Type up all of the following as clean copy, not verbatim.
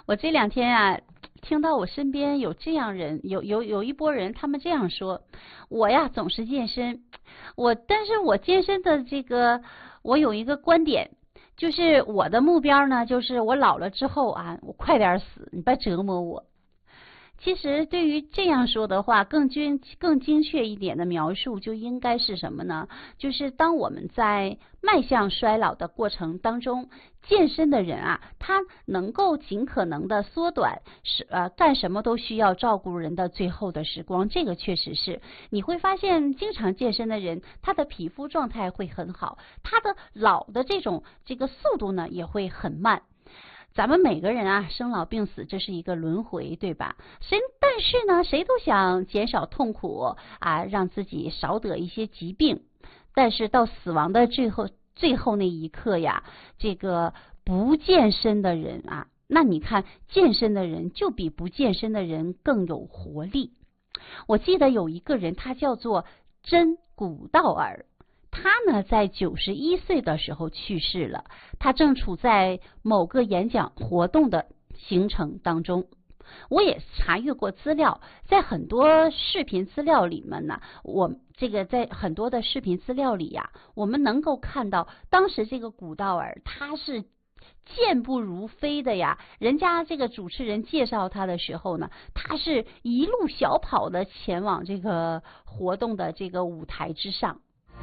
我这两天啊，听到我身边有这样人，有一波人，他们这样说，我呀总是健身，但是我健身的我有一个观点，就是我的目标呢，就是我老了之后啊，我快点死，你别折磨我。其实对于这样说的话，更精确一点的描述就应该是什么呢？就是当我们在迈向衰老的过程当中，健身的人啊，他能够尽可能的缩短干什么都需要照顾人的最后的时光。这个确实是你会发现，经常健身的人，他的皮肤状态会很好，他的老的这个速度呢也会很慢。咱们每个人啊，生老病死，这是一个轮回，对吧？但是呢，谁都想减少痛苦啊，让自己少得一些疾病。但是到死亡的最后那一刻呀，这个不健身的人啊，那你看健身的人就比不健身的人更有活力。我记得有一个人，他叫做真古道尔。他呢，在91岁的时候去世了。他正处在某个演讲活动的行程当中。我也查阅过资料，在很多视频资料里面呢，在很多的视频资料里呀，我们能够看到，当时这个古道尔他是健步如飞的呀。人家这个主持人介绍他的时候呢，他是一路小跑的前往这个活动的这个舞台之上。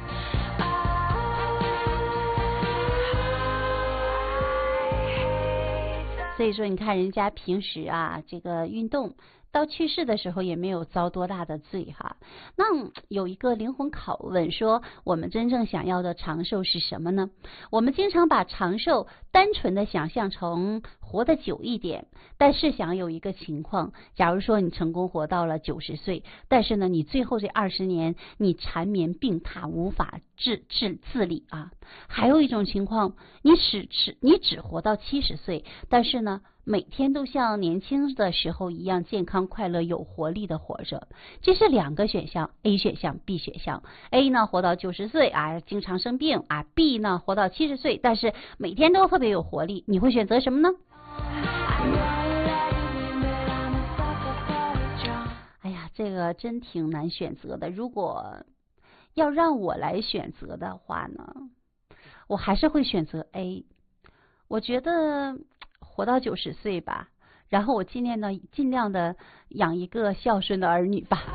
所以说你看人家平时啊这个运动，到去世的时候也没有遭多大的罪哈。那有一个灵魂拷问说，我们真正想要的长寿是什么呢？我们经常把长寿单纯的想象成活得久一点，但是想有一个情况，假如说你成功活到了90岁，但是呢你最后这20年你缠绵病榻无法自理啊。还有一种情况，你只活到70岁，但是呢每天都像年轻的时候一样健康快乐有活力的活着。这是两个选项， A 选项 B 选项。 A 呢活到90岁啊，经常生病啊， B 呢活到70岁，但是每天都特别有活力。你会选择什么呢？哎呀，这个真挺难选择的。如果要让我来选择的话呢，我还是会选择 A。 我觉得活到90岁吧，然后我尽量的养一个孝顺的儿女吧。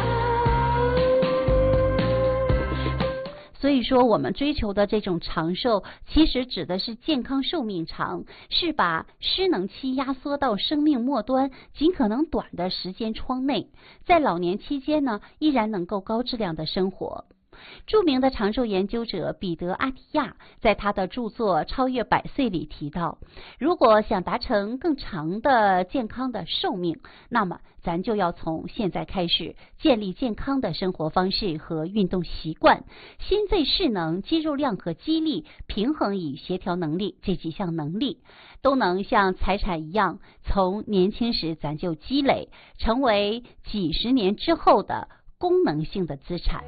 所以说我们追求的这种长寿，其实指的是健康寿命长，是把失能期压缩到生命末端尽可能短的时间窗内，在老年期间呢，依然能够高质量的生活。著名的长寿研究者彼得·阿提亚在他的著作《超越100岁》里提到，如果想达成更长的健康的寿命，那么咱就要从现在开始建立健康的生活方式和运动习惯。心肺势能、肌肉量和肌力、平衡与协调能力这几项能力都能像财产一样，从年轻时咱就积累，成为几十年之后的功能性的资产。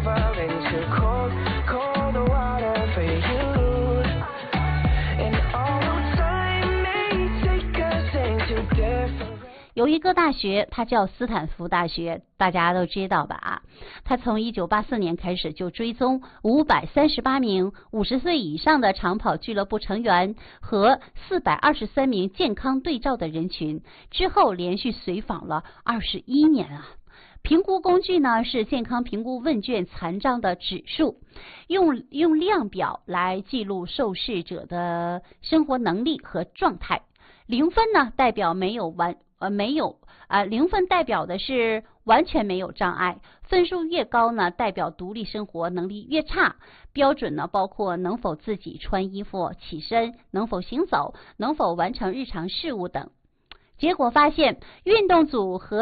有一个大学，它叫斯坦福大学，大家都知道吧啊？它从1984年开始就追踪538名50岁以上的长跑俱乐部成员和423名健康对照的人群，之后连续随访了21年啊。评估工具呢是健康评估问卷残障的指数，用量表来记录受试者的生活能力和状态。0分呢代表0分代表的是完全没有障碍，分数越高呢代表独立生活能力越差。标准呢包括能否自己穿衣服、起身，能否行走，能否完成日常事务等。结果发现，运动组和